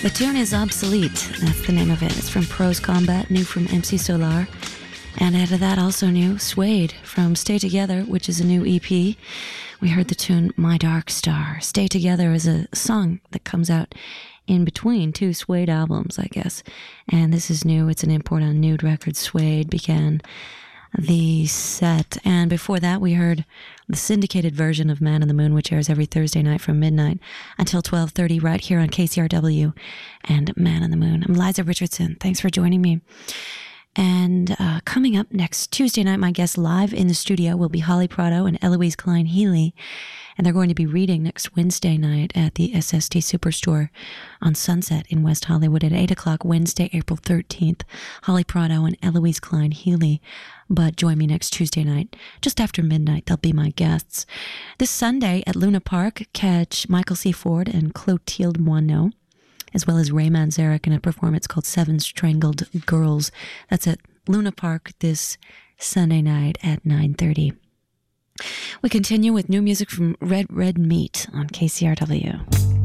The tune is Obsolete. That's the name of it. It's from Pros Combat, new from MC Solar. And ahead of that, also new, Suede from Stay Together, which is a new EP. We heard the tune My Dark Star. Stay Together is a song that comes out in between two Suede albums, I guess. And this is new. It's an import on Nude Records. Suede began the set. And before that, we heard the syndicated version of Man in the Moon, which airs every Thursday night from midnight until 12:30 right here on KCRW and Man in the Moon. I'm Liza Richardson. Thanks for joining me. And coming up next Tuesday night, my guests live in the studio will be Holly Prado and Eloise Klein-Healy. And they're going to be reading next Wednesday night at the SST Superstore on Sunset in West Hollywood at 8 o'clock, Wednesday, April 13th. Holly Prado and Eloise Klein-Healy. But join me next Tuesday night, just after midnight. They'll be my guests. This Sunday at Luna Park, catch Michael C. Ford and Clotilde Moineau, as well as Ray Manzarek in a performance called Seven Strangled Girls. That's at Luna Park this Sunday night at 9:30. We continue with new music from Red Red Meat on KCRW.